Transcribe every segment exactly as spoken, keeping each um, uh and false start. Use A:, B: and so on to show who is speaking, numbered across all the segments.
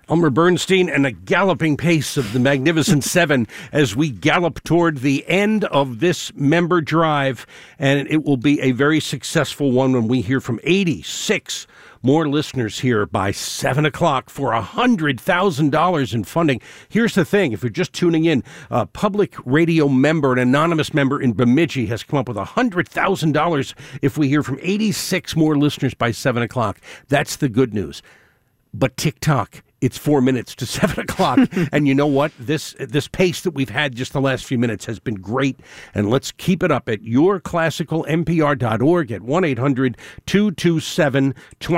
A: Elmer Bernstein and a galloping pace of the Magnificent Seven as we gallop toward the end of this member drive. And it will be a very successful one when we hear from eighty-six more listeners here by seven o'clock for one hundred thousand dollars in funding. Here's the thing. If you're just tuning in, a public radio member, an anonymous member in Bemidji has come up with one hundred thousand dollars if we hear from eighty-six more listeners by seven o'clock. That's the good news. But TikTok, it's four minutes to seven o'clock. And you know what? This this pace that we've had just the last few minutes has been great. And let's keep it up at your classical n p r dot org at one eight hundred two two seven two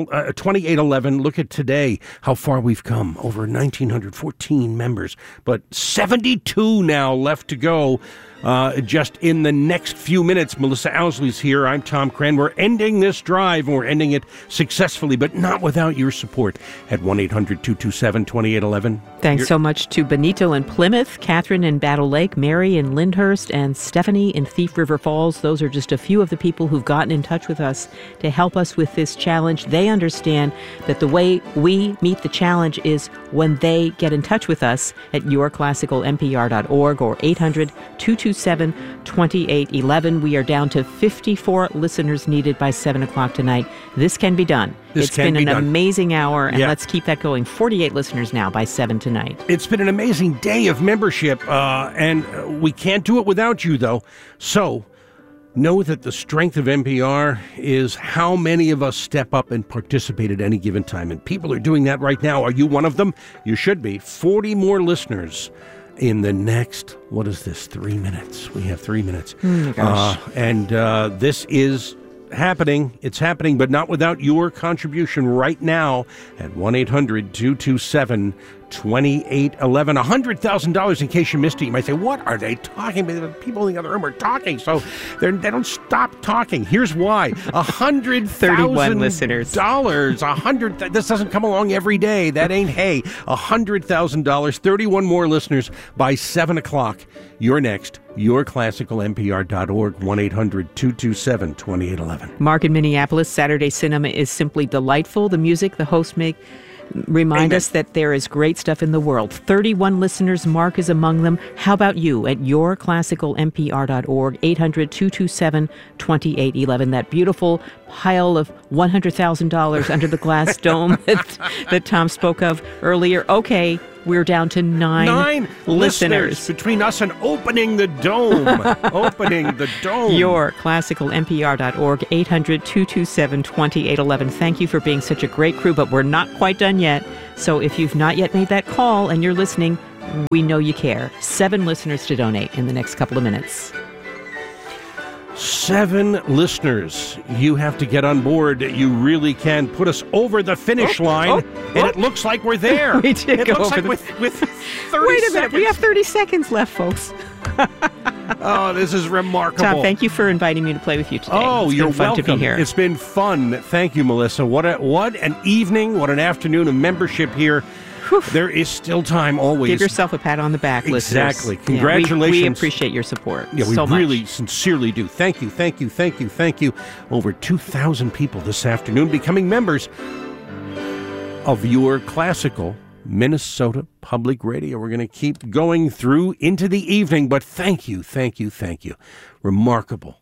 A: eight one one. Look at today, how far we've come. Over one thousand nine hundred fourteen members, but seventy-two now left to go. Uh, just in the next few minutes, Melissa Owsley's here. I'm Tom Cran. We're ending this drive, and we're ending it successfully, but not without your support at one eight hundred two two seven two eight one one.
B: Thanks
A: You're-
B: so much to Benito in Plymouth, Catherine in Battle Lake, Mary in Lyndhurst, and Stephanie in Thief River Falls. Those are just a few of the people who've gotten in touch with us to help us with this challenge. They understand that the way we meet the challenge is when they get in touch with us at your classical n p r dot org or eight hundred two two seven two eight one one. We are down to fifty-four listeners needed by seven o'clock tonight. This can be done.
A: This
B: it's
A: can
B: been
A: be
B: an
A: done.
B: amazing hour, and
A: Yeah.
B: let's keep that going. forty-eight listeners now by seven tonight.
A: It's been an amazing day of membership, uh, and uh, we can't do it without you, though. So know that the strength of N P R is how many of us step up and participate at any given time. And people are doing that right now. Are you one of them? You should be. forty more listeners in the next, what is this, three minutes? We have three minutes.
B: Oh my gosh.
A: Uh, and uh, this is happening. It's happening, but not without your contribution right now at one eight hundred two two seven two eight one one. one hundred thousand dollars in case you missed it. You might say, what are they talking about? The people in the other room are talking, so they're, they don't stop talking. Here's why. one hundred
B: thirty-one listeners.
A: dollars. one hundred th- this doesn't come along every day. That ain't hay. one hundred thousand dollars. thirty-one more listeners by seven o'clock. You're next. your classical n p r dot org, one eight hundred two two seven two eight one one.
B: Mark in Minneapolis, Saturday Cinema is simply delightful. The music the hosts make remind
A: Amen.
B: us that there is great stuff in the world. thirty-one listeners, Mark is among them. How about you at your classical n p r dot org, eight hundred two two seven two eight one one. That beautiful pile of one hundred thousand dollars under the glass dome that, that Tom spoke of earlier. Okay, we're down to nine,
A: Nine listeners.
B: listeners.
A: Between us and opening the dome. opening the dome.
B: Your classical n p r dot org, eight hundred two two seven two eight one one. Thank you for being such a great crew, but we're not quite done yet. So if you've not yet made that call and you're listening, we know you care. Seven listeners to donate in the next couple of minutes.
A: Seven listeners. You have to get on board. You really can put us over the finish
B: Oh,
A: line,
B: oh,
A: and
B: oh.
A: it looks like we're there.
B: We did
A: it
B: go
A: looks
B: over
A: like
B: the-
A: with, with thirty
B: Wait a minute,
A: seconds.
B: we have thirty seconds left, folks.
A: Oh, this is remarkable.
B: Tom, thank you for inviting me to play with you today.
A: Oh,
B: it's
A: you're
B: been fun
A: welcome.
B: to be here.
A: It's been fun. Thank you, Melissa. What a, what an evening, what an afternoon of membership here.
B: Whew.
A: There is still time, always.
B: Give yourself a pat on the back, listeners.
A: Exactly.
B: Yeah, we-
A: Congratulations.
B: we, appreciate your support
A: Yeah, we
B: so much.
A: really sincerely do. Thank you, thank you, thank you, thank you. Over two thousand people this afternoon becoming members of your classical Minnesota Public Radio. We're going to keep going through into the evening, but thank you, thank you, thank you. Remarkable.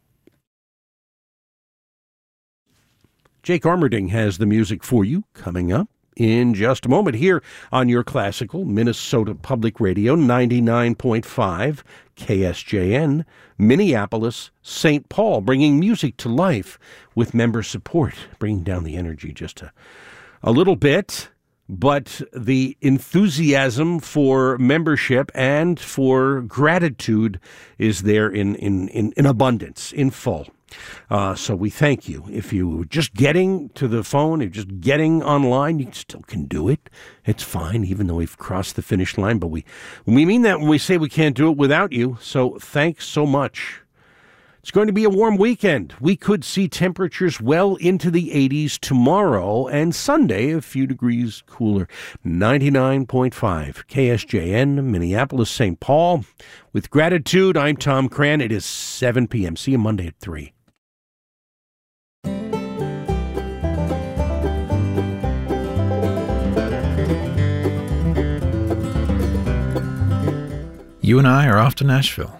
A: Jake Armerding has the music for you coming up in just a moment here on your classical Minnesota Public Radio, ninety-nine point five K S J N, Minneapolis, Saint Paul, bringing music to life with member support, bringing down the energy just a, a little bit. But the enthusiasm for membership and for gratitude is there in, in, in, in abundance, in full. Uh, so we thank you. If you were just getting to the phone, you're just getting online, you still can do it. It's fine, even though we've crossed the finish line. But we, we mean that when we say we can't do it without you. So thanks so much. It's going to be a warm weekend. We could see temperatures well into the eighties tomorrow, and Sunday a few degrees cooler. ninety-nine point five K S J N, Minneapolis, Saint Paul. With gratitude, I'm Tom Cran. It is seven p.m. See you Monday at three.
C: You and I are off to Nashville.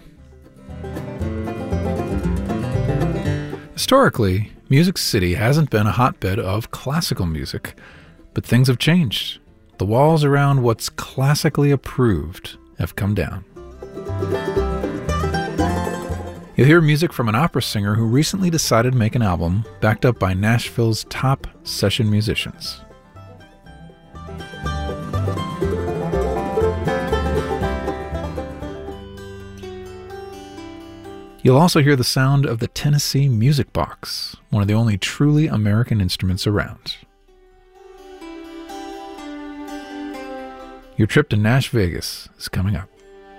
C: Historically, Music City hasn't been a hotbed of classical music, but things have changed. The walls around what's classically approved have come down. You'll hear music from an opera singer who recently decided to make an album backed up by Nashville's top session musicians. You'll also hear the sound of the Tennessee Music Box, one of the only truly American instruments around. Your trip to Nash Vegas is coming up.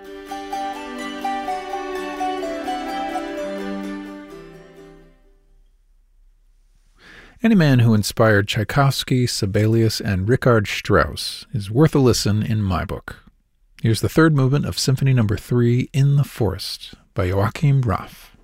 C: Any man who inspired Tchaikovsky, Sibelius, and Richard Strauss is worth a listen in my book. Here's the third movement of Symphony Number three, In the Forest, by Joachim Raff.